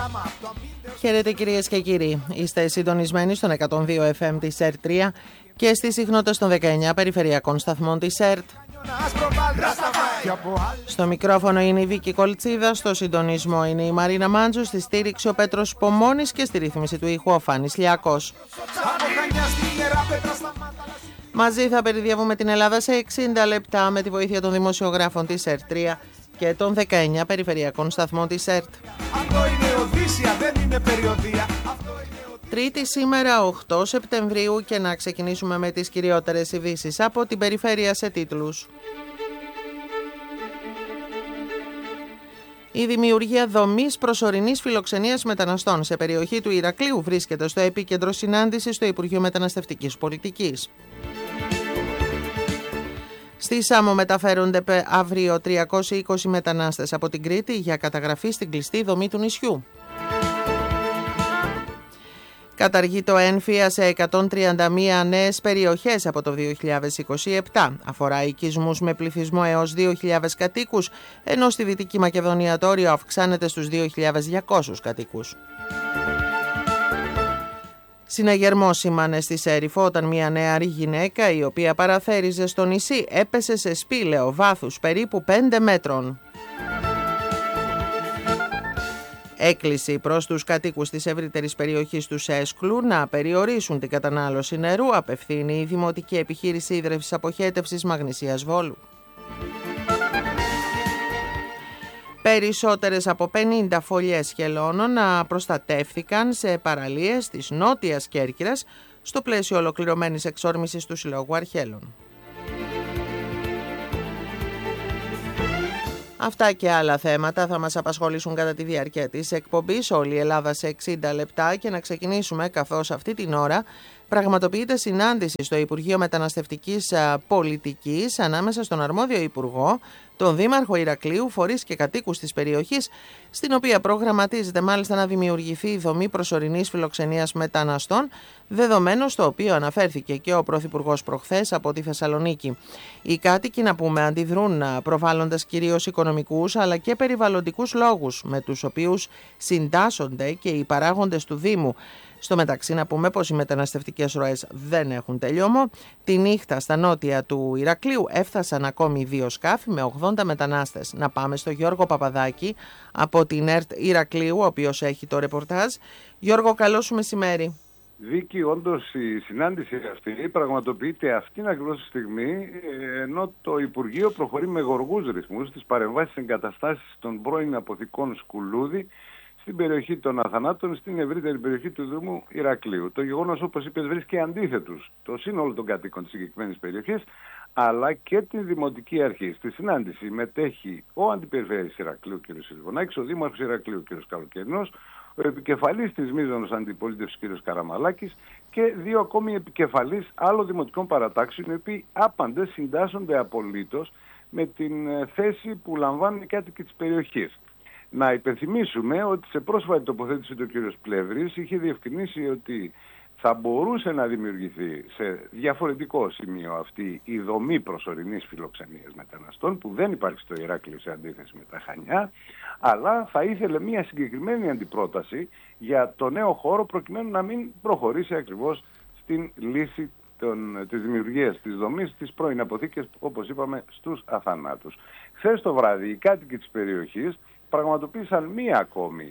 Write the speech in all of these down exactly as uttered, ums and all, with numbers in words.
Χαίρετε κυρίες και κύριοι. Είστε συντονισμένοι στον εκατόν δύο εφ εμ της ΕΡΤ τρία και στις συχνότητες των δεκαεννιά περιφερειακών σταθμών της ΕΡΤ. Στο μικρόφωνο είναι η Βίκη Κολτσίδα, στο συντονισμό είναι η Μαρίνα Μάντζου, στη στήριξη ο Πέτρος Πομώνης και στη ρύθμιση του ήχου ο Φάνης Λιάκος. Μαζί θα περιδιαβούμε την Ελλάδα σε εξήντα λεπτά με τη βοήθεια των δημοσιογράφων της ΕΡΤ τρία και των δεκαεννιά περιφερειακών σταθμών της ΕΡΤ. Τρίτη σήμερα οκτώ Σεπτεμβρίου και να ξεκινήσουμε με τις κυριότερες ειδήσεις από την περιφέρεια σε τίτλους. Η δημιουργία δομής προσωρινής φιλοξενίας μεταναστών σε περιοχή του Ηρακλείου βρίσκεται στο επίκεντρο συνάντησης στο Υπουργείο Μεταναστευτικής Πολιτικής. Στη Σάμο μεταφέρονται αύριο τριακόσιοι είκοσι μετανάστες από την Κρήτη για καταγραφή στην κλειστή δομή του νησιού. Καταργεί το ΕΝΦΙΑ σε εκατόν τριάντα μία νέες περιοχές από το δύο χιλιάδες είκοσι επτά. Αφορά οικισμούς με πληθυσμό έως δύο χιλιάδες κατοίκους, ενώ στη Δυτική Μακεδονία το όριο αυξάνεται στους δύο χιλιάδες διακόσιους κατοίκους. Συναγερμό σήμανε στη Σέριφο όταν μια νεαρή γυναίκα, η οποία παραθέριζε στο νησί, έπεσε σε σπήλαιο βάθους περίπου πέντε μέτρων. Έκκληση προς τους κατοίκους της ευρύτερης περιοχής του Σέσκλου να περιορίσουν την κατανάλωση νερού απευθύνει η Δημοτική Επιχείρηση Ίδρευσης Αποχέτευσης Μαγνησίας Βόλου. Περισσότερες από πενήντα φωλιές χελώνων προστατεύθηκαν σε παραλίες της Νότιας Κέρκυρας στο πλαίσιο ολοκληρωμένης εξόρμησης του Συλλόγου Αρχέλων. Αυτά και άλλα θέματα θα μας απασχολήσουν κατά τη διάρκεια της εκπομπής όλη η Ελλάδα σε εξήντα λεπτά και να ξεκινήσουμε καθώς αυτή την ώρα πραγματοποιείται συνάντηση στο Υπουργείο Μεταναστευτικής Πολιτικής ανάμεσα στον αρμόδιο Υπουργό, τον Δήμαρχο Ηρακλείου, φορείς και κατοίκους της περιοχής, στην οποία προγραμματίζεται μάλιστα να δημιουργηθεί η δομή προσωρινής φιλοξενίας μεταναστών, δεδομένο στο οποίο αναφέρθηκε και ο Πρωθυπουργός προχθές από τη Θεσσαλονίκη. Οι κάτοικοι, να πούμε, αντιδρούν προβάλλοντας κυρίως οικονομικούς αλλά και περιβαλλοντικούς λόγους, με τους οποίους συντάσσονται και οι παράγοντες του Δήμου. Στο μεταξύ να πούμε πως οι μεταναστευτικές ροές δεν έχουν τελειώμο. Τη νύχτα στα νότια του Ηρακλείου έφτασαν ακόμη δύο σκάφη με ογδόντα μετανάστες. Να πάμε στο Γιώργο Παπαδάκη από την ΕΡΤ Ηρακλείου, ο οποίος έχει το ρεπορτάζ. Γιώργο, καλό σου μεσημέρι. Βίκη, όντως η συνάντηση αυτή πραγματοποιείται αυτήν ακριβώς τη στιγμή, ενώ το Υπουργείο προχωρεί με γοργούς ρυθμούς στις παρεμβάσεις εγκαταστάσεις των πρώην αποθηκών Σκουλούδη στην περιοχή των Αθανάτων, στην ευρύτερη περιοχή του Δήμου Ηρακλείου. Το γεγονός, όπως είπες, βρίσκει αντίθετους το σύνολο των κατοίκων της συγκεκριμένης περιοχής, αλλά και την Δημοτική Αρχή. Στη συνάντηση μετέχει ο Αντιπεριφέρειας Ηρακλείου κ. Σιλβονάκης, ο Δήμαρχος Ηρακλείου κ. Καλοκαιρινός, ο επικεφαλής της μείζωνος αντιπολίτευσης κ. Καραμαλάκης και δύο ακόμη επικεφαλής άλλων δημοτικών παρατάξεων, οι οποίοι άπαντες συντάσσονται απολύτως με την θέση που λαμβάνουν οι κάτοικοι της περιοχής. Να υπενθυμίσουμε ότι σε πρόσφατη τοποθέτηση του κ. Πλεύρης είχε διευκρινίσει ότι θα μπορούσε να δημιουργηθεί σε διαφορετικό σημείο αυτή η δομή προσωρινής φιλοξενίας μεταναστών, που δεν υπάρχει στο Ηράκλειο σε αντίθεση με τα Χανιά, αλλά θα ήθελε μια συγκεκριμένη αντιπρόταση για το νέο χώρο προκειμένου να μην προχωρήσει ακριβώς στην λύση των, της δημιουργίας της δομής της πρώην αποθήκες, όπως είπαμε, στους Αθανάτους. Χθες το βράδυ οι κάτοικοι της περιοχής πραγματοποίησαν μία ακόμη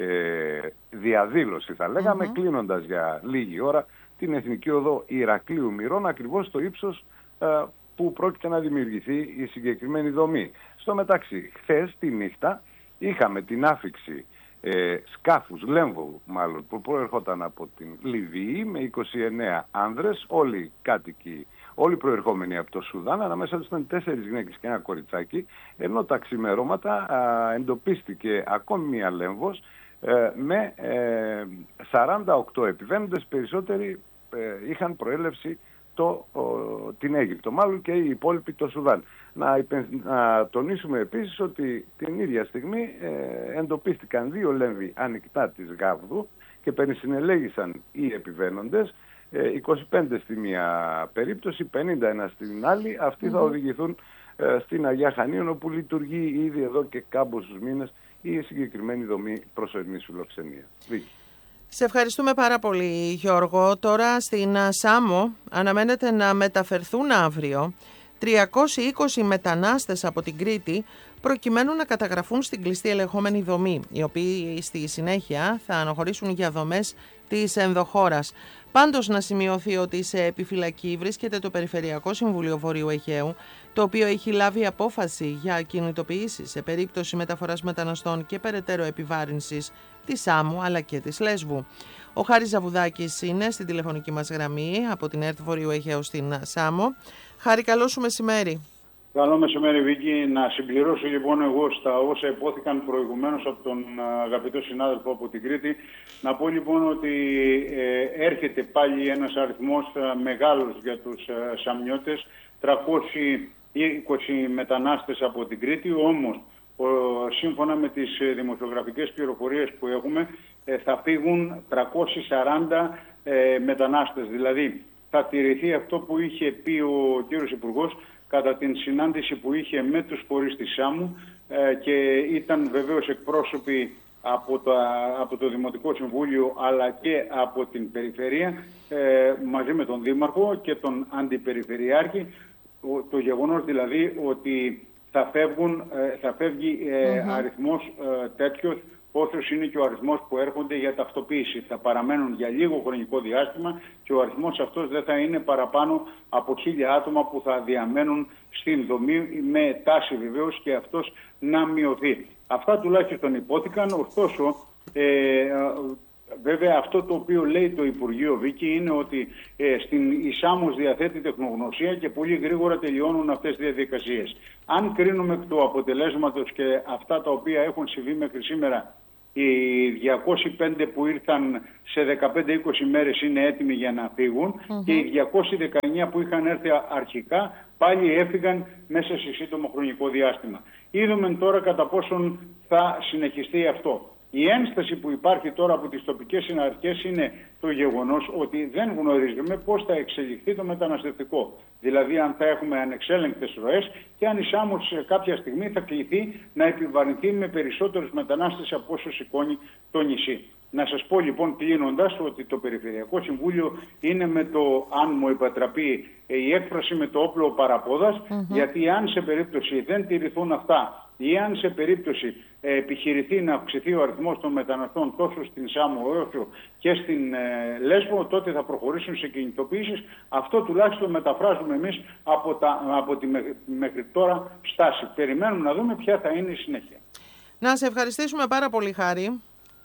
ε, διαδήλωση, θα λέγαμε, mm-hmm. κλείνοντας για λίγη ώρα την Εθνική Οδό Ηρακλείου Μυρών, ακριβώς στο ύψος ε, που πρόκειται να δημιουργηθεί η συγκεκριμένη δομή. Στο μεταξύ, χθες τη νύχτα είχαμε την άφιξη ε, σκάφους, λέμβου μάλλον, που προερχόταν από την Λιβύη με είκοσι εννέα άνδρες, όλοι κάτοικοι, όλοι προερχόμενοι από το Σουδάν, ανάμεσα τους ήταν τέσσερις γυναίκες και ένα κοριτσάκι, ενώ τα ξημερώματα α, εντοπίστηκε ακόμη μία λέμβος ε, με ε, σαράντα οκτώ επιβαίνοντες, περισσότεροι ε, είχαν προέλευση το, ο, την Αίγυπτο, μάλλον και οι υπόλοιποι το Σουδάν. Να, υπεν, να τονίσουμε επίσης ότι την ίδια στιγμή ε, εντοπίστηκαν δύο λέμβοι ανοιχτά της Γάβδου και περισυνελέγησαν οι επιβαίνοντες, είκοσι πέντε στη μία περίπτωση, πενήντα ένα στην άλλη. Αυτοί mm-hmm. θα οδηγηθούν ε, στην Αγία Χανίων, όπου λειτουργεί ήδη εδώ και κάμποσους μήνες η συγκεκριμένη δομή προσωρινής φιλοξενίας. Σε ευχαριστούμε πάρα πολύ, Γιώργο. Τώρα στην Σάμο αναμένεται να μεταφερθούν αύριο τριακόσιοι είκοσι μετανάστες από την Κρήτη προκειμένου να καταγραφούν στην κλειστή ελεγχόμενη δομή, οι οποίοι στη συνέχεια θα αναχωρήσουν για δομές της ενδοχώρας. Πάντως να σημειωθεί ότι σε επιφυλακή βρίσκεται το Περιφερειακό Συμβούλιο Βορείου Αιγαίου, το οποίο έχει λάβει απόφαση για κινητοποιήσεις σε περίπτωση μεταφοράς μεταναστών και περαιτέρω επιβάρυνσης της Σάμου αλλά και της Λέσβου. Ο Χάρης Ζαβουδάκης είναι στην τηλεφωνική μας γραμμή από την ΕΡΤ Βορείου Αιγαίου στην Σάμο. Χάρη, καλό σου μεσημέρι. Καλό μεσημέρι, Βίκη. Να συμπληρώσω λοιπόν εγώ στα όσα υπόθηκαν προηγουμένως από τον αγαπητό συνάδελφο από την Κρήτη. Να πω λοιπόν ότι ε, έρχεται πάλι ένας αριθμός ε, μεγάλος για τους ε, Σαμιώτες, τριακόσιοι είκοσι μετανάστες από την Κρήτη, όμως ο, σύμφωνα με τις ε, δημοσιογραφικές πληροφορίες που έχουμε ε, θα φύγουν τριακόσιοι σαράντα ε, μετανάστες. Δηλαδή θα τηρηθεί αυτό που είχε πει ο κύριος Υπουργός κατά την συνάντηση που είχε με τους φορείς της Σάμου ε, και ήταν βεβαίως εκπρόσωποι από, τα, από το Δημοτικό Συμβούλιο αλλά και από την Περιφέρεια ε, μαζί με τον Δήμαρχο και τον Αντιπεριφερειάρχη, το, το γεγονός δηλαδή ότι θα, φεύγουν, ε, θα φεύγει ε, mm-hmm. αριθμός ε, τέτοιος όσος είναι και ο αριθμός που έρχονται για ταυτοποίηση. Θα παραμένουν για λίγο χρονικό διάστημα και ο αριθμός αυτός δεν θα είναι παραπάνω από χίλια άτομα που θα διαμένουν στην δομή, με τάση βεβαίως και αυτός να μειωθεί. Αυτά τουλάχιστον υπόθηκαν, ωστόσο ε, βέβαια αυτό το οποίο λέει το Υπουργείο, Βίκη, είναι ότι ε, στην η Σάμος διαθέτει τεχνογνωσία και πολύ γρήγορα τελειώνουν αυτές τις διαδικασίες. Αν κρίνουμε εκ του αποτελέσματος και αυτά τα οποία έχουν συμβεί μέχρι σήμερα, οι διακόσιοι πέντε που ήρθαν σε δεκαπέντε είκοσι μέρες είναι έτοιμοι για να φύγουν mm-hmm. και οι διακόσιοι δεκαεννιά που είχαν έρθει αρχικά πάλι έφυγαν μέσα σε σύντομο χρονικό διάστημα. Είδαμε τώρα κατά πόσον θα συνεχιστεί αυτό. Η ένσταση που υπάρχει τώρα από τις τοπικές συναρχές είναι το γεγονός ότι δεν γνωρίζουμε πώς θα εξελιχθεί το μεταναστευτικό. Δηλαδή αν θα έχουμε ανεξέλεγκτες ροές και αν η Σάμος σε κάποια στιγμή θα κληθεί να επιβαρυνθεί με περισσότερους μετανάστες από όσο σηκώνει το νησί. Να σας πω λοιπόν κλείνοντας ότι το Περιφερειακό Συμβούλιο είναι με το, αν μου επιτραπεί η έκφραση, με το όπλο παραπόδας, mm-hmm. γιατί αν σε περίπτωση δεν τηρηθούν αυτά ή αν σε περίπτωση ε, επιχειρηθεί να αυξηθεί ο αριθμός των μεταναστών τόσο στην Σάμο όσο και στην ε, Λέσβο, τότε θα προχωρήσουν σε κινητοποιήσεις. Αυτό τουλάχιστον μεταφράζουμε εμείς από, τα, από τη μέχρι τώρα στάση. Περιμένουμε να δούμε ποια θα είναι η συνέχεια. Να σε ευχαριστήσουμε πάρα πολύ, Χάρη.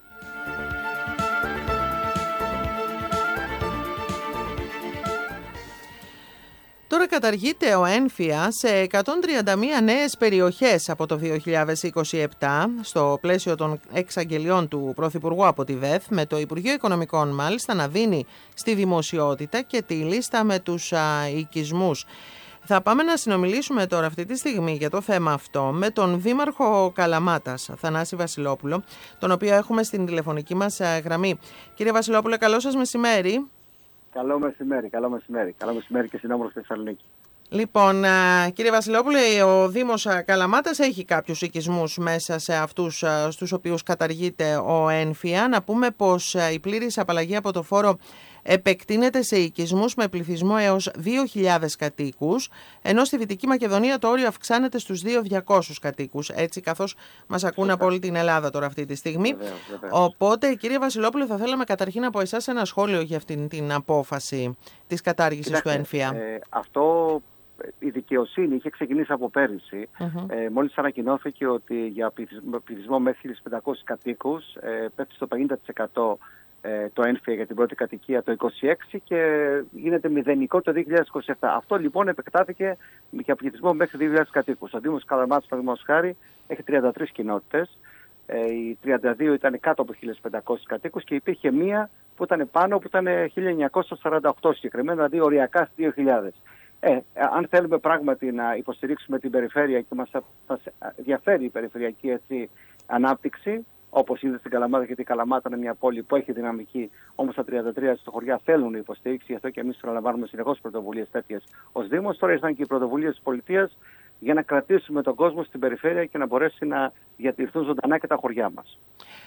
Τώρα καταργείται ο ΕΝΦΙΑ σε εκατόν τριάντα μία νέες περιοχές από το δύο χιλιάδες είκοσι επτά, στο πλαίσιο των εξαγγελιών του Πρωθυπουργού από τη ΒΕΘ, με το Υπουργείο Οικονομικών μάλιστα να δίνει στη δημοσιότητα και τη λίστα με τους α, οικισμούς. Θα πάμε να συνομιλήσουμε τώρα αυτή τη στιγμή για το θέμα αυτό με τον Δήμαρχο Καλαμάτας, Θανάση Βασιλόπουλο, τον οποίο έχουμε στην τηλεφωνική μας γραμμή. Κύριε Βασιλόπουλο, καλό σας μεσημέρι. Καλό μεσημέρι, καλό μεσημέρι. Καλό μεσημέρι και στην όμορφη Θεσσαλονίκη. Λοιπόν, κύριε Βασιλόπουλε, ο Δήμος Καλαμάτας έχει κάποιους οικισμούς μέσα σε αυτούς στους οποίους καταργείται ο ΕΝΦΙΑ. Να πούμε πως η πλήρης απαλλαγή από το φόρο επεκτείνεται σε οικισμούς με πληθυσμό έως δύο χιλιάδες κατοίκους, ενώ στη Δυτική Μακεδονία το όριο αυξάνεται στους δύο χιλιάδες διακόσιους κατοίκους, έτσι καθώς μας ακούνε από όλη την Ελλάδα τώρα αυτή τη στιγμή. Βεβαίως, βεβαίως. Οπότε, κύριε Βασιλόπουλε, θα θέλαμε καταρχήν από εσάς ένα σχόλιο για αυτήν την απόφαση της κατάργησης Κοιτάξτε, του ΕΝΦΙΑ. Ε, αυτό... Η δικαιοσύνη είχε ξεκινήσει από πέρυσι. Mm-hmm. Ε, μόλις ανακοινώθηκε ότι για πληθυσμό μέχρι χίλιους πεντακόσιους κατοίκους ε, πέφτει στο πενήντα τοις εκατό ε, το ΕΝΦΙΑ για την πρώτη κατοικία το είκοσι έξι και γίνεται μηδενικό το δύο χιλιάδες είκοσι επτά. Αυτό λοιπόν επεκτάθηκε για πληθυσμό μέχρι δύο χιλιάδες κατοίκους. Ο Δήμος Καλαμάτας, παραδείγματος χάρη, έχει τριάντα τρεις κοινότητες. Ε, οι τριάντα δύο ήταν κάτω από χίλιους πεντακόσιους κατοίκους και υπήρχε μία που ήταν πάνω, που ήταν χίλια εννιακόσια σαράντα οκτώ συγκεκριμένα, δηλαδή οριακά στις δύο χιλιάδες. Ε, αν θέλουμε πράγματι να υποστηρίξουμε την περιφέρεια και μας, μας διαφέρει η περιφερειακή έτσι, ανάπτυξη, όπως είναι στην Καλαμάτα, γιατί η Καλαμάτα είναι μια πόλη που έχει δυναμική, όμως τα τριάντα τρία στο χωριά θέλουν υποστήριξη, γι' αυτό και εμείς προλαμβάνουμε συνεχώς πρωτοβουλίες τέτοιες ως Δήμος. Τώρα ήρθαν και οι πρωτοβουλίες της πολιτείας για να κρατήσουμε τον κόσμο στην περιφέρεια και να μπορέσει να διατηρηθούν ζωντανά και τα χωριά μας.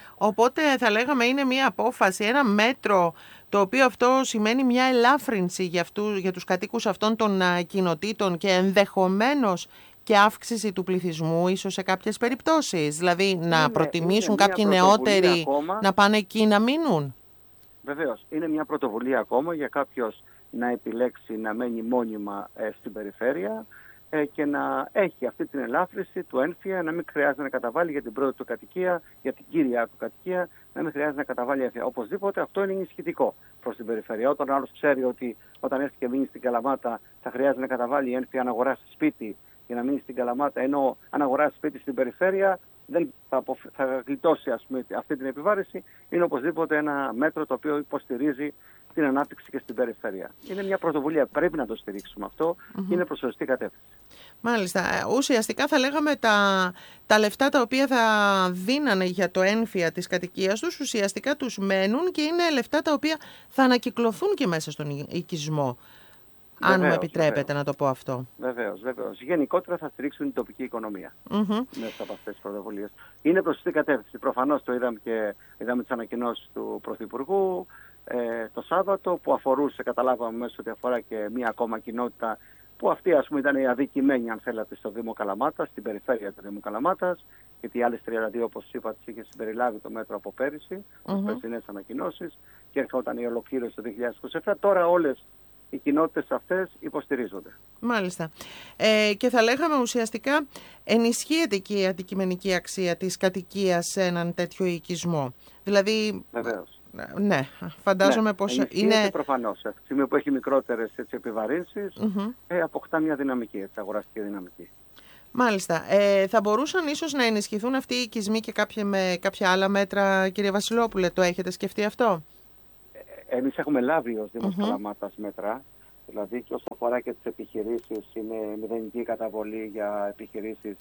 Οπότε θα λέγαμε είναι μια απόφαση, ένα μέτρο, το οποίο αυτό σημαίνει μια ελάφρυνση για, αυτού, για τους κατοίκους αυτών των α, κοινοτήτων και ενδεχομένως και αύξηση του πληθυσμού ίσως σε κάποιες περιπτώσεις. Δηλαδή να είναι, προτιμήσουν είναι κάποιοι νεότεροι ακόμα, να πάνε εκεί να μείνουν. Βεβαίως. Είναι μια πρωτοβουλία ακόμα για κάποιος να επιλέξει να μένει μόνιμα ε, στην περιφέρεια ε, και να έχει αυτή την ελάφρυνση του ένφια, να μην χρειάζεται να καταβάλει για την πρώτη του κατοικία, για την κύρια του κατοικία, να μην χρειάζεται να καταβάλει ένφια. Οπωσδήποτε αυτό είναι ενισχυτικό προς την περιφέρεια. Όταν ο άλλος ξέρει ότι όταν έρθει και μείνει στην Καλαμάτα θα χρειάζεται να καταβάλει ένφια αν αγοράσει σπίτι για να μείνει στην Καλαμάτα, ενώ αν αγοράσει σπίτι στην περιφέρεια δεν θα, αποφ... θα γλιτώσει ας πούμε, αυτή την επιβάρηση, είναι οπωσδήποτε ένα μέτρο το οποίο υποστηρίζει την ανάπτυξη και στην περιφέρεια. Είναι μια πρωτοβουλία, πρέπει να το στηρίξουμε αυτό mm-hmm. και είναι προς σωστή κατεύθυνση. Μάλιστα. Ουσιαστικά θα λέγαμε τα, τα λεφτά τα οποία θα δίνανε για το ένφια της κατοικίας τους, ουσιαστικά τους μένουν και είναι λεφτά τα οποία θα ανακυκλωθούν και μέσα στον οικισμό. Αν βεβαίως, μου επιτρέπετε βεβαίως. να το πω αυτό. Βεβαίως, βεβαίως. Γενικότερα θα στηρίξουν την τοπική οικονομία mm-hmm. μέσα από αυτές τις πρωτοβουλίες. Είναι προς αυτή την κατεύθυνση. Προφανώς το είδαμε και είδαμε τις ανακοινώσεις του Πρωθυπουργού ε, το Σάββατο που αφορούσε, καταλάβαμε μέσα ότι αφορά και μία ακόμα κοινότητα που αυτή ας πούμε ήταν η αδικημένη αν θέλατε στο Δήμο Καλαμάτας, στην περιφέρεια του Δήμου Καλαμάτας, γιατί οι άλλες τριάντα δύο όπως είπα τις είχε συμπεριλάβει το μέτρο από πέρυσι, mm-hmm. τις περσινές ανακοινώσεις και έρχονταν η ολοκλήρωση το δύο χιλιάδες είκοσι επτά. Τώρα όλες οι κοινότητες αυτές υποστηρίζονται. Μάλιστα. Ε, και θα λέγαμε ουσιαστικά ενισχύεται και η αντικειμενική αξία της κατοικίας σε έναν τέτοιο οικισμό. Δηλαδή... Βεβαίως. Ναι, φαντάζομαι ναι, πως είναι... προφανώς. Αυτή τη στιγμή που έχει μικρότερες έτσι, επιβαρύνσεις, mm-hmm. ε, αποκτά μια δυναμική, έτσι, αγοραστική δυναμική. Μάλιστα. Ε, θα μπορούσαν ίσως να ενισχυθούν αυτοί οι οικισμοί και κάποια, με κάποια άλλα μέτρα, κύριε Βασιλόπουλε, το έχετε σκεφτεί αυτό? Εμείς έχουμε λάβει ως Δήμος mm-hmm. Καλαμάτας μέτρα, δηλαδή και όσον αφορά και τις επιχειρήσεις, είναι μηδενική καταβολή για επιχειρήσεις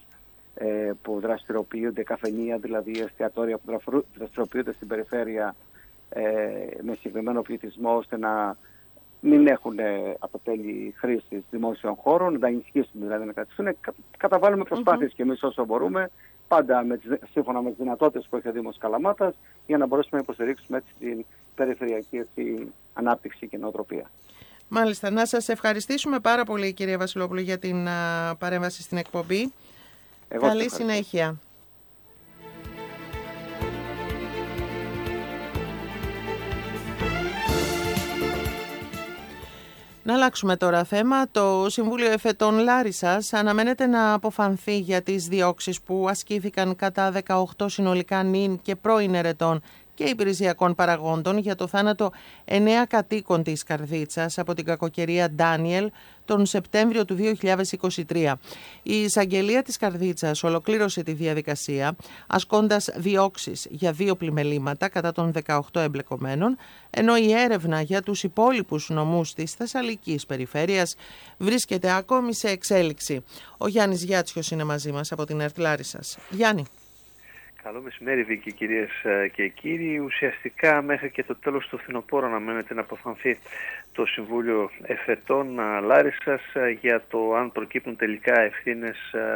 ε, που δραστηριοποιούνται, καφενεία, δηλαδή εστιατόρια που δραστηριοποιούνται στην περιφέρεια ε, με συγκεκριμένο πληθυσμό, ώστε να μην έχουν από τέλη χρήσης δημόσιων χώρων, να ενισχύσουν δηλαδή να κρατήσουν. Καταβάλουμε προσπάθειες mm-hmm. και εμείς όσο μπορούμε, πάντα με τις, σύμφωνα με τις δυνατότητες που έχει ο Δήμος Καλαμάτας, για να μπορέσουμε να υποστηρίξουμε έτσι, την περιφερειακή έτσι, ανάπτυξη και νοοτροπία. Μάλιστα. Να σας ευχαριστήσουμε πάρα πολύ, κύριε Βασιλόπουλο, για την α, παρέμβαση στην εκπομπή. Εγώ Καλή συνέχεια. Να αλλάξουμε τώρα θέμα. Το Συμβούλιο Εφετών Λάρισσας αναμένεται να αποφανθεί για τις διώξεις που ασκήθηκαν κατά δεκαοκτώ συνολικά νυν και πρώην ερετών και υπηρεσιακών παραγόντων για το θάνατο εννέα κατοίκων της Καρδίτσας από την κακοκαιρία Ντάνιελ τον Σεπτέμβριο του δύο χιλιάδες είκοσι τρία. Η εισαγγελία της Καρδίτσας ολοκλήρωσε τη διαδικασία ασκώντας διώξεις για δύο πλημελήματα κατά των δεκαοκτώ εμπλεκομένων, ενώ η έρευνα για τους υπόλοιπους νομούς της Θεσσαλικής περιφέρειας βρίσκεται ακόμη σε εξέλιξη. Ο Γιάννης Γιάτσιος είναι μαζί μας από την ΕΡΤ Λάρισσας. Γιάννη. Καλό μεσημέρι, Βίκη, κυρίες και κύριοι. Ουσιαστικά μέχρι και το τέλος του φθινοπόρου αναμένεται να αποφανθεί το Συμβούλιο Εφετών Λάρισσας για το αν προκύπτουν τελικά ευθύνες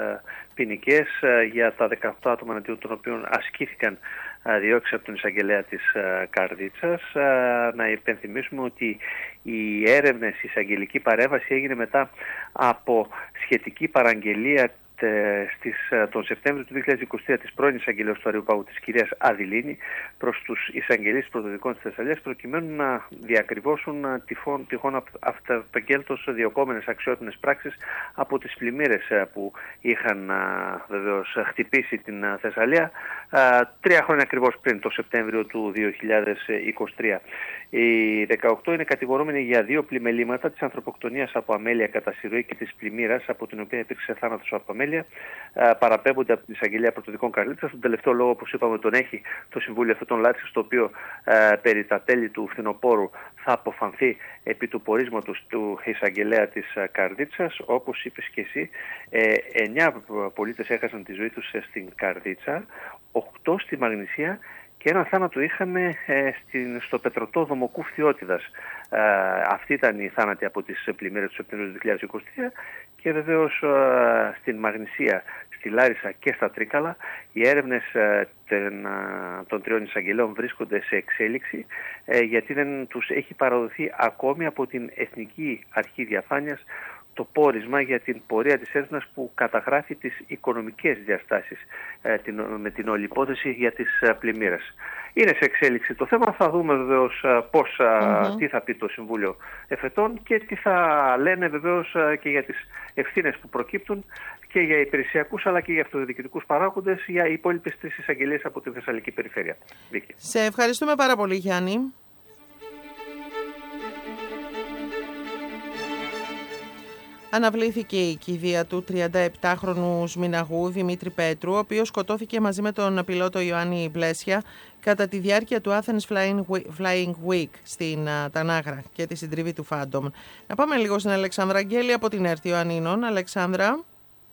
ποινικές για τα δεκαοκτώ άτομα εναντίον των οποίων ασκήθηκαν διώξεις από τον εισαγγελέα της Καρδίτσας. Να υπενθυμίσουμε ότι η έρευνες, η εισαγγελική παρέμβαση έγινε μετά από σχετική παραγγελία Στις, τον Σεπτέμβριο του δύο χιλιάδες είκοσι τρία της πρώην εισαγγελέως του Αριουπάγου της κυρίας Αδηλίνη προς τους εισαγγελείς πρωτοδικών της Θεσσαλίας προκειμένου να διακριβώσουν τυχόν, τυχόν αυταπαγγέλτως διωκόμενες αξιότιμες πράξεις από τις πλημμύρες που είχαν βεβαίως χτυπήσει την Θεσσαλία τρία χρόνια ακριβώς πριν το Σεπτέμβριο του δύο χιλιάδες είκοσι τρία. Οι δεκαοκτώ είναι κατηγορούμενοι για δύο πλημελήματα της ανθρωποκτονίας από αμέλεια κατά συρροή και της πλημμύρας από την οποία υπήρξε θάνατος από αμέλεια. Παραπέμπονται από την εισαγγελία πρωτοδικών Καρδίτσας. Τον τελευταίο λόγο, όπως είπαμε, τον έχει το Συμβούλιο Εφετών Λάρισσας, το οποίο ε, περί τα τέλη του φθινοπόρου θα αποφανθεί επί του πορίσματος του εισαγγελέα της Καρδίτσας. Όπως είπες και εσύ, ε, εννιά πολίτες έχασαν τη ζωή τους στην Καρδίτσα, οκτώ στη Μαγνησία και ένα θάνατο είχαμε ε, στην, στο πετρωτό Δομοκού Φθιώτιδας. Ε, αυτή ήταν η θάνατη από τις πλημμύρες του Σεπτεμβρίου του δύο χιλιάδες είκοσι τρία και βεβαίως ε, στην Μαγνησία, στη Λάρισα και στα Τρίκαλα. Οι έρευνες ε, των, ε, των τριών εισαγγελέων βρίσκονται σε εξέλιξη ε, γιατί δεν τους έχει παραδοθεί ακόμη από την Εθνική Αρχή Διαφάνειας το πόρισμα για την πορεία της έρευνας που καταγράφει τις οικονομικές διαστάσεις ε, την, με την όλη υπόθεση για τις ε, πλημμύρες. Είναι σε εξέλιξη το θέμα, θα δούμε βεβαίως πώς, mm-hmm. τι θα πει το Συμβούλιο Εφετών και τι θα λένε βεβαίως και για τις ευθύνες που προκύπτουν και για υπηρεσιακούς αλλά και για αυτοδιοικητικούς παράγοντες για οι υπόλοιπες τρεις εισαγγελίες από τη Θεσσαλική Περιφέρεια. Βίκη. Σε ευχαριστούμε πάρα πολύ, Γιάννη. Αναβλήθηκε η κηδεία του τριανταεπτάχρονου Σμηναγού Δημήτρη Πέτρου, ο οποίος σκοτώθηκε μαζί με τον πιλότο Ιωάννη Μπλέσια κατά τη διάρκεια του Athens Flying Week στην uh, Τανάγρα και τη συντριβή του Phantom. Να πάμε λίγο στην Αλεξάνδρα Αγγέλη από την ΕΡΤ Ιωαννίνων. Αλεξάνδρα.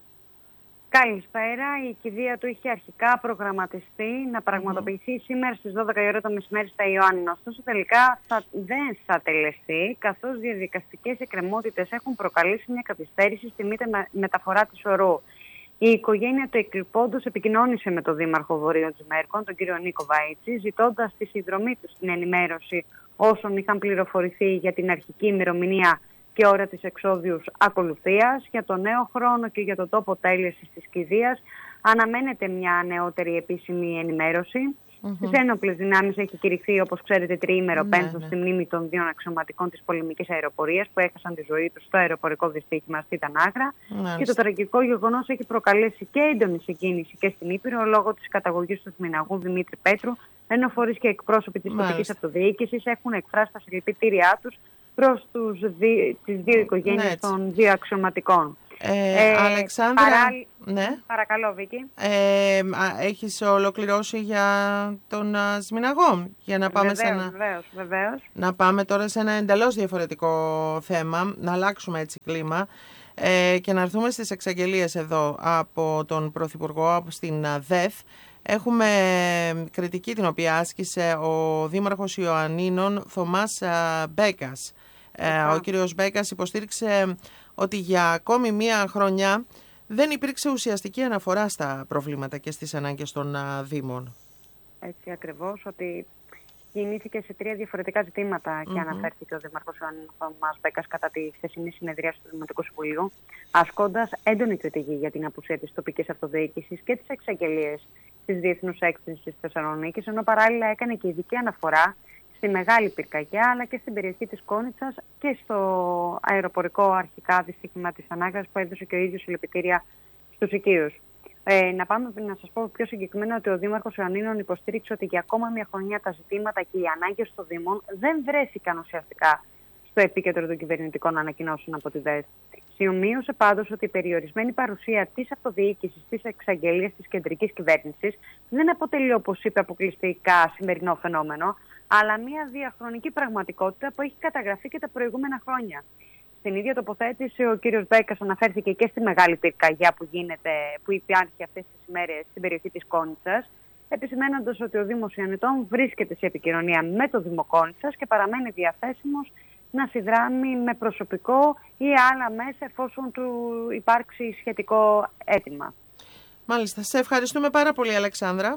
Καλησπέρα. Η κηδεία του είχε αρχικά προγραμματιστεί να πραγματοποιηθεί mm. σήμερα στις δώδεκα η ώρα το μεσημέρι στα Ιωάννινα. Ωστόσο τελικά θα, δεν θα τελεστεί, καθώς διαδικαστικές εκκρεμότητες έχουν προκαλέσει μια καθυστέρηση στη με, μεταφορά της ορού. Η οικογένεια του εκλειπώντος επικοινώνησε με τον Δήμαρχο Βορείων Τζιμέρκων, τον κύριο Νίκο Βαΐτσι, ζητώντας τη συνδρομή του στην ενημέρωση όσων είχαν πληροφορηθεί για την αρχική ημερομηνία και ώρα της εξόδιους ακολουθίας. Για το νέο χρόνο και για το τόπο τέλεσης της κηδείας αναμένεται μια νεότερη επίσημη ενημέρωση. Mm-hmm. Στις ένοπλες δυνάμεις έχει κηρυχθεί, όπως ξέρετε, τριήμερο ναι, πένθος ναι. στη μνήμη των δύο αξιωματικών της πολεμικής αεροπορίας που έχασαν τη ζωή τους στο αεροπορικό δυστύχημα στη Τανάγρα. Mm-hmm. Και το τραγικό γεγονός έχει προκαλέσει και έντονη συγκίνηση και στην Ήπειρο λόγω της καταγωγής του Σμηναγού Δημήτρη Πέτρου, ενώ φορείς και εκπρόσωποι της τοπικής αυτοδιοίκησης έχουν εκφράσει τα συλληπιτήριά τους προς τους δι... τις δύο οικογένειες ναι, των δύο αξιωματικών. Ε, ε, Αλεξάνδρα, παρά... ναι. Παρακαλώ, Βίκη. Ε, έχεις ολοκληρώσει για τον uh, Σμηναγό, για να πάμε βεβαίως, σε ένα... βεβαίως, βεβαίως. Να πάμε τώρα σε ένα εντελώς διαφορετικό θέμα, να αλλάξουμε έτσι κλίμα ε, και να έρθουμε στις εξαγγελίες εδώ από τον Πρωθυπουργό στην uh, ΔΕΘ. Έχουμε κριτική την οποία άσκησε ο Δήμαρχος Ιωαννίνων Θωμάς uh, Μπέκας. Ε, ο κύριος Μπέκας υποστήριξε ότι για ακόμη μία χρονιά δεν υπήρξε ουσιαστική αναφορά στα προβλήματα και στις ανάγκες των α, Δήμων. Έτσι ακριβώς, ότι κινήθηκε σε τρία διαφορετικά ζητήματα mm-hmm. και αναφέρθηκε ο Δήμαρχος Θωμάς Μπέκας κατά τη χθεσινή συνεδρίαση του Δημοτικού Συμβουλίου, ασκώντας έντονη κριτική για την απουσία της τοπικής αυτοδιοίκησης και τις εξαγγελίες της Διεθνούς Έκθεσης της Θεσσαλονίκης, ενώ παράλληλα έκανε και ειδική αναφορά στη Μεγάλη Πυρκαγιά, αλλά και στην περιοχή της Κόνιτσας και στο αεροπορικό αρχικά δυστύχημα της Ανάγκας που έδωσε και ο ίδιος συλληπιτήρια στους οικείους. Ε, να πάμε να σας πω πιο συγκεκριμένα ότι ο Δήμαρχος Ιωαννίνων υποστήριξε ότι για ακόμα μια χρονιά τα ζητήματα και οι ανάγκες των Δήμων δεν βρέθηκαν ουσιαστικά στο επίκεντρο των κυβερνητικών ανακοινώσεων από τη ΔΕΘ. Σημείωσε πάντως ότι η περιορισμένη παρουσία της αυτοδιοίκησης στις εξαγγελίες της κεντρικής κυβέρνησης δεν αποτελεί, όπως είπε, αποκλειστικά σημερινό φαινόμενο, αλλά μια διαχρονική πραγματικότητα που έχει καταγραφεί και τα προηγούμενα χρόνια. Στην ίδια τοποθέτηση ο κύριος Μπέκας αναφέρθηκε και στη Μεγάλη Πυρκαγιά που, γίνεται, που υπάρχει αυτές τις ημέρες στην περιοχή της Κόνιτσας, επισημένοντας ότι ο Δήμος Ιωαννιτών βρίσκεται σε επικοινωνία με το Δήμο Κόνιτσας και παραμένει διαθέσιμος να συνδράμει με προσωπικό ή άλλα μέσα εφόσον του υπάρξει σχετικό αίτημα. Μάλιστα. Σε ευχαριστούμε πάρα πολύ, Αλεξάνδρα.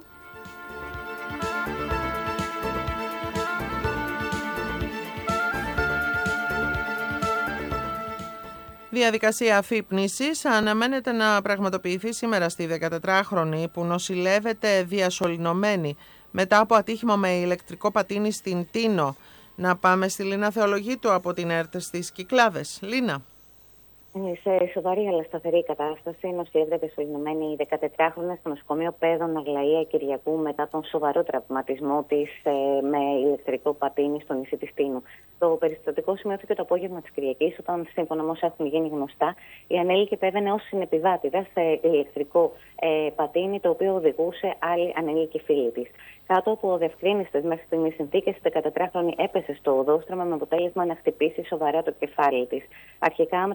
Διαδικασία αφύπνισης αναμένεται να πραγματοποιηθεί σήμερα στη δεκατετράχρονη που νοσηλεύεται διασωληνωμένη μετά από ατύχημα με ηλεκτρικό πατίνι στην Τίνο. Να πάμε στη Λίνα Θεολογίτου από την ΕΡΤ στις Κυκλάδες. Λίνα. Σε σοβαρή αλλά σταθερή κατάσταση νοσηλεύεται διασωληνωμένη η δεκατετράχρονη στο νοσοκομείο Πέδων Αγλαία Κυριακού μετά τον σοβαρό τραυματισμό της ε, με ηλεκτρικό πατίνι στο νησί της Τίνου. Το περιστατικό σημειώθηκε το απόγευμα της Κυριακής, όταν σύμφωνα με όσα έχουν γίνει γνωστά, η ανήλικη επέβαινε ως συνεπιβάτηδα σε ηλεκτρικό ε, πατίνι, το οποίο οδηγούσε άλλη ανήλικη φίλη της. Κάτω από διευκρίνιστες μέχρι στιγμής συνθήκες, η δεκατετράχρονη έπεσε στο οδόστρωμα με αποτέλεσμα να χτυπήσει σοβαρά το κεφάλι της. Αρχικά μεταφέρθηκε στο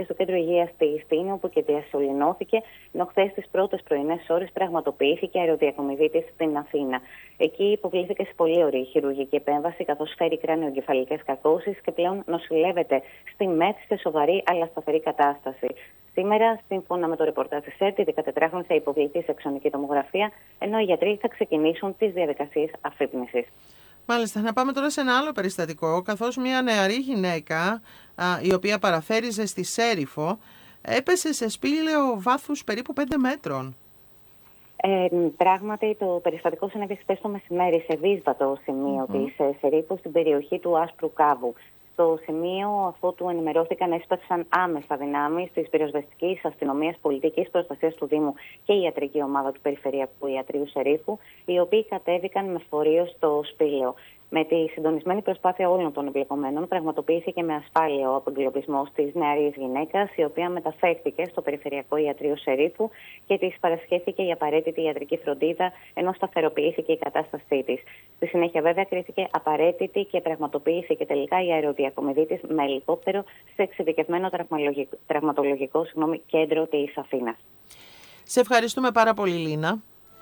στο κέντρο υγείας στη Στήνη, όπου και διασωληνώθηκε, ενώ χθες τις πρώτες πρωινές ώρες πραγματοποιήθηκε αεροδιακομιδίτης στην Αθήνα. Εκεί υποβλήθηκε σε πολύ ωραία χειρουργική επέμβαση, καθώς φέρει κράνιο-εγκεφαλικές κακώσεις και πλέον νοσηλεύεται στη ΜΕΘ σε σοβαρή αλλά σταθερή κατάσταση. Σήμερα, σύμφωνα με το ρεπορτάζ της ΕΡΤ, η δεκατετράχρονη θα υποβληθεί σε εξονική τομογραφία, ενώ οι γιατροί θα ξεκινήσουν τις διαδικασίες αφύπνισης. Μάλιστα, να πάμε τώρα σε ένα άλλο περιστατικό, καθώς μια νεαρή γυναίκα, α, η οποία παραφέριζε στη Σέριφο, έπεσε σε σπήλαιο βάθους περίπου πέντε μέτρων. Ε, πράγματι, το περιστατικό συνέβη χθες το μεσημέρι σε δύσβατο σημείο mm-hmm. της Σερίφου, στην περιοχή του Άσπρου Κάβου. Στο σημείο, αφότου ενημερώθηκαν, έσπασαν άμεσα δυνάμεις της πυροσβεστικής αστυνομίας, πολιτικής προστασίας του Δήμου και η ιατρική ομάδα του Περιφερειακού Ιατρείου Σερίφου, οι οποίοι κατέβηκαν με φορείο στο σπήλαιο. Με τη συντονισμένη προσπάθεια όλων των εμπλεκομένων, πραγματοποιήθηκε με ασφάλεια ο απεγκλωβισμός της νεαρής γυναίκας, η οποία μεταφέρθηκε στο Περιφερειακό Ιατρείο Σερίφου και της παρασχέθηκε η απαραίτητη ιατρική φροντίδα, ενώ σταθεροποιήθηκε η κατάστασή της. Στη συνέχεια, βέβαια, κρίθηκε απαραίτητη και πραγματοποιήθηκε τελικά η αεροδιακομιδή της με ελικόπτερο σε εξειδικευμένο τραυματολογικό, τραυματολογικό συγγνώμη, κέντρο της Αθήνας. Σε ευχαριστούμε πάρα πολύ, Λίνα.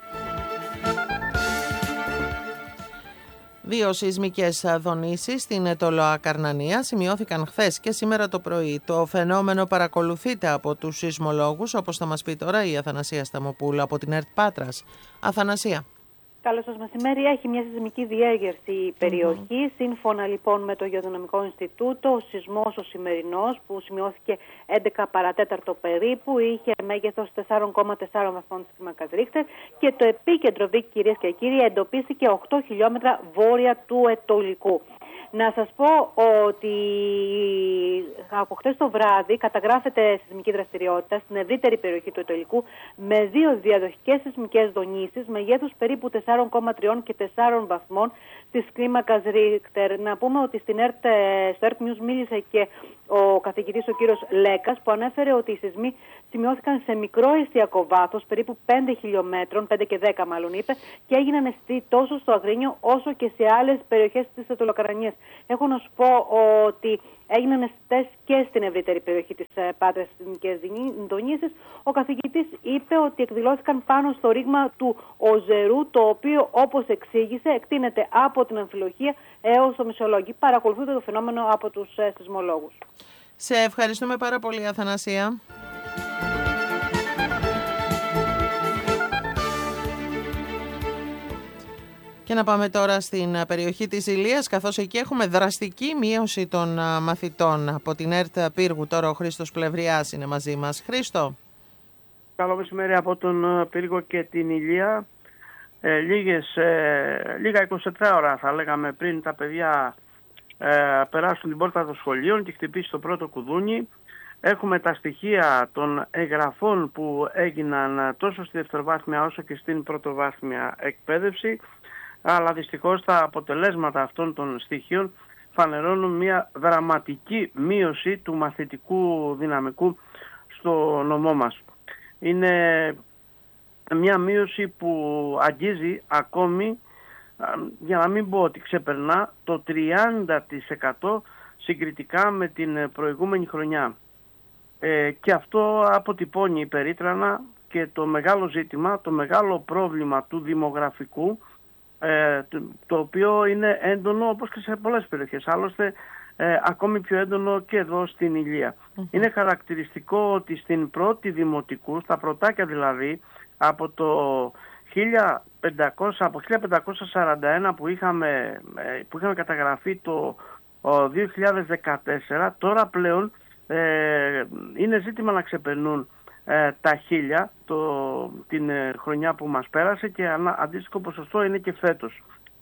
Δύο σεισμικές δονήσεις στην Τολοακαρνανία σημειώθηκαν χθες και σήμερα το πρωί. Το φαινόμενο παρακολουθείται από τους σεισμολόγους, όπως θα μας πει τώρα η Αθανασία Σταμοπούλου από την ΕΡΤ Πάτρας. Αθανασία. Καλό σας μεσημέρι. Έχει μια σεισμική διέγερση η περιοχή. Mm-hmm. Σύμφωνα λοιπόν με το Γεωδυναμικό Ινστιτούτο, ο σεισμός ο σημερινός, που σημειώθηκε έντεκα παρατέταρτο περίπου, είχε μέγεθος τέσσερα κόμμα τέσσερα βαθμών της κλίμακας Ρίχτερ και το επίκεντρο, Βίκη, κυρίες και κύριοι, εντοπίστηκε οκτώ χιλιόμετρα βόρεια του Ετωλικού. Να σας πω ότι από χτες το βράδυ καταγράφεται σεισμική δραστηριότητα στην ευρύτερη περιοχή του Ετωλικού με δύο διαδοχικές σεισμικές δονήσεις μεγέθους περίπου τέσσερα κόμμα τρία και τέσσερα βαθμών της κλίμακας Ρίχτερ. Να πούμε ότι στην ΕΡΤ, στο ΕΡΤ News μίλησε και ο καθηγητής ο κύριος Λέκας, που ανέφερε ότι οι σεισμοί σημειώθηκαν σε μικρό εστιακό βάθος, περίπου πέντε χιλιόμετρων, πέντε και δέκα μάλλον είπε, και έγιναν αισθητοί τόσο στο Αγρίνιο όσο και σε άλλες περιοχές της Τολοακαρνανίας. Έχω να σου πω ότι έγιναν αισθητές και στην ευρύτερη περιοχή της Πάτρας σεισμικές δονήσεις. Ο καθηγητής είπε ότι εκδηλώθηκαν πάνω στο ρήγμα του Οζερού, το οποίο, όπως εξήγησε, εκτείνεται από την Αμφιλοχία έως το Μεσολόγγι. Παρακολουθούνται το φαινόμενο από τους σεισμολόγους. Σε ευχαριστούμε πάρα πολύ, Αθανασία. Και να πάμε τώρα στην περιοχή της Ηλίας, καθώς εκεί έχουμε δραστική μείωση των μαθητών. Από την ΕΡΤ Πύργου τώρα ο Χρήστος Πλευριάς είναι μαζί μας. Χρήστο. Καλό μεσημέρι από τον Πύργο και την Ηλία. Ε, λίγες, ε, λίγα είκοσι τέσσερις ώρα θα λέγαμε πριν τα παιδιά ε, περάσουν την πόρτα των σχολείων και χτυπήσει το πρώτο κουδούνι. Έχουμε τα στοιχεία των εγγραφών που έγιναν τόσο στη δευτεροβάθμια όσο και στην πρωτοβάθμια εκπαίδευση. Αλλά δυστυχώς τα αποτελέσματα αυτών των στοιχείων φανερώνουν μια δραματική μείωση του μαθητικού δυναμικού στο νομό μας. Είναι μια μείωση που αγγίζει ακόμη, για να μην πω ότι ξεπερνά, το τριάντα τοις εκατό συγκριτικά με την προηγούμενη χρονιά. Ε, και αυτό αποτυπώνει περίτρανα και το μεγάλο ζήτημα, το μεγάλο πρόβλημα του δημογραφικού, Ε, το, το οποίο είναι έντονο όπως και σε πολλές περιοχές, άλλωστε ε, ακόμη πιο έντονο και εδώ στην Ηλία. Mm-hmm. Είναι χαρακτηριστικό ότι στην πρώτη δημοτικού, στα πρωτάκια δηλαδή, από το χίλια πεντακόσια, από χίλια πεντακόσια σαράντα ένα που είχαμε, ε, που είχαμε καταγραφεί το ο, δύο χιλιάδες δεκατέσσερα, τώρα πλέον ε, είναι ζήτημα να ξεπερνούν Ε, τα χίλια το, την ε, χρονιά που μας πέρασε, και ανα, αντίστοιχο ποσοστό είναι και φέτος.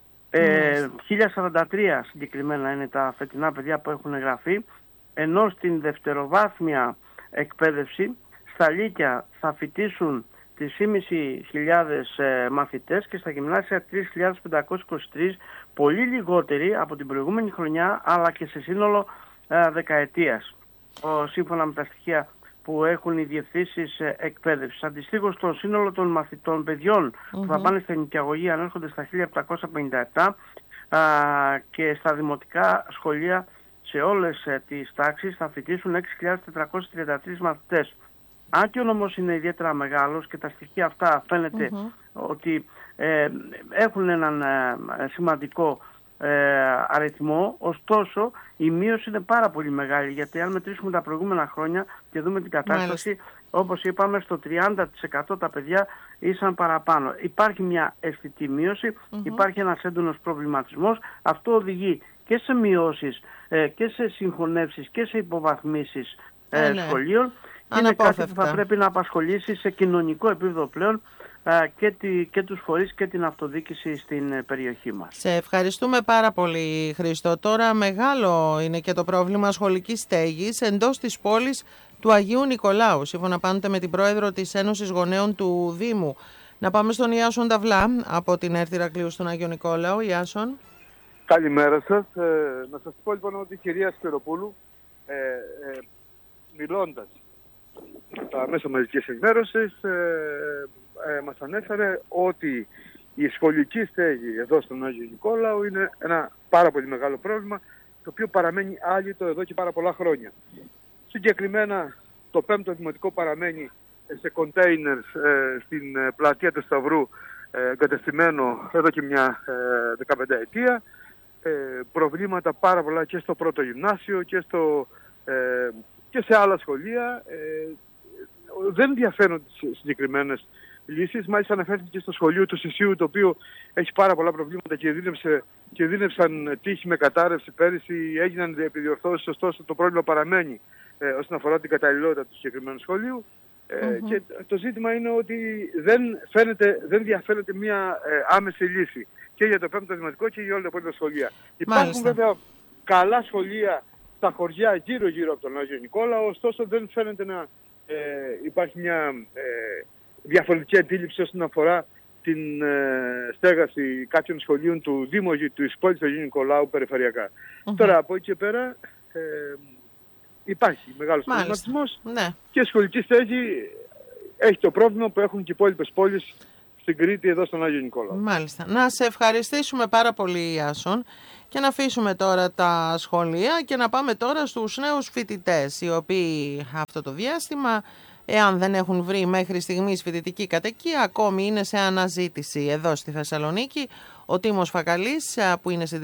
Ε, χίλια σαράντα τρία συγκεκριμένα είναι τα φετινά παιδιά που έχουν εγγραφεί, ενώ στην δευτεροβάθμια εκπαίδευση στα Λύκεια θα φοιτήσουν τρεις χιλιάδες πεντακόσιους ε, μαθητές και στα γυμνάσια τρεις χιλιάδες πεντακόσιους είκοσι τρεις, πολύ λιγότεροι από την προηγούμενη χρονιά, αλλά και σε σύνολο ε, δεκαετίας, ο, σύμφωνα με τα στοιχεία που έχουν οι διευθύνσεις εκπαίδευσης. Αντιστοίχως, στο σύνολο των μαθητών παιδιών mm-hmm. που θα πάνε στην νοικιαγωγή ανέρχονται στα χίλια επτακόσια πενήντα επτά, α, και στα δημοτικά σχολεία σε όλες ε, τις τάξεις θα φοιτήσουν έξι χιλιάδες τετρακόσιοι τριάντα τρεις μαθητές. Αν και ο νομός είναι ιδιαίτερα μεγάλος και τα στοιχεία αυτά φαίνεται mm-hmm. ότι ε, έχουν έναν ε, σημαντικό ε, αριθμό, ωστόσο η μείωση είναι πάρα πολύ μεγάλη, γιατί αν μετρήσουμε τα προηγούμενα χρόνια και δούμε την κατάσταση, Μάλιστα. όπως είπαμε, στο τριάντα τοις εκατό τα παιδιά ήσαν παραπάνω. Υπάρχει μια αισθητή μείωση, mm-hmm. υπάρχει ένας έντονος προβληματισμός, αυτό οδηγεί και σε μειώσεις ε, και σε συγχωνεύσεις και σε υποβαθμίσεις ε, ναι. σχολείων. Είναι κάτι που θα πρέπει να απασχολήσει σε κοινωνικό επίπεδο πλέον α, και, τη, και τους φορείς και την αυτοδιοίκηση στην περιοχή μας. Σε ευχαριστούμε πάρα πολύ, Χρήστο. Τώρα μεγάλο είναι και το πρόβλημα σχολικής στέγης εντός της πόλης του Αγίου Νικολάου, σύμφωνα πάντοτε με την πρόεδρο της Ένωσης Γονέων του Δήμου. Να πάμε στον Ιάσον Ταβλά από την Ερτ Ηρακλείου στον Άγιο Νικόλαο. Ιάσον. Καλημέρα σας. Ε, να σας πω λοιπόν ότι η κυρία Σπυροπούλου ε, ε, μιλώντας τα μέσα μαζικής ενημέρωσης ε, ε, μας ανέφερε ότι η σχολική στέγη εδώ στον Άγιο Νικόλαο είναι ένα πάρα πολύ μεγάλο πρόβλημα, το οποίο παραμένει άλυτο εδώ και πάρα πολλά χρόνια. Συγκεκριμένα το πέμπτο δημοτικό παραμένει σε κοντέινερ ε, στην ε, πλατεία του Σταυρού, ε, εγκατεστημένο εδώ και μια ε, δεκαπενταετία. Ε, προβλήματα πάρα πολλά και στο πρώτο γυμνάσιο και, στο, ε, και σε άλλα σχολεία. Ε, δεν διαφέρουν τις συγκεκριμένες λύσεις. Μάλιστα αναφέρθηκε και στο σχολείο του Σισίου, το οποίο έχει πάρα πολλά προβλήματα και κινδύνευσαν τύχη με κατάρρευση πέρυσι, έγιναν επιδιορθώσεις, ωστόσο το πρόβλημα παραμένει ε, όσον αφορά την καταλληλότητα του συγκεκριμένου σχολείου. Ε, mm-hmm. Και το ζήτημα είναι ότι δεν, φαίνεται, δεν διαφαίνεται μια ε, άμεση λύση και για το πέμπτο δημοτικό και για όλα τα υπόλοιπα σχολεία. Υπάρχουν Μάλιστα. βέβαια καλά σχολεία στα χωριά γύρω-γύρω από τον Άγιο Νικόλαο, ωστόσο δεν φαίνεται να ε, υπάρχει μια ε, διαφορετική αντίληψη όσον αφορά την ε, στέγαση κάποιων σχολείων του Δήμου του πόλης του Αγίου Νικολάου περιφερειακά. Mm-hmm. Τώρα από εκεί και πέρα ε, υπάρχει μεγάλος προβληματισμός ναι. και η σχολική στέγη έχει το πρόβλημα που έχουν και οι υπόλοιπες πόλεις στην Κρήτη εδώ στον Άγιο Νικόλαο. Μάλιστα. Να σε ευχαριστήσουμε πάρα πολύ, Ιάσον, και να αφήσουμε τώρα τα σχολεία και να πάμε τώρα στους νέους φοιτητές, οι οποίοι αυτό το διάστημα, εάν δεν έχουν βρει μέχρι στιγμής φοιτητική κατοικία, ακόμη είναι σε αναζήτηση εδώ στη Θεσσαλονίκη. Ο Τίμος Φακαλής, που είναι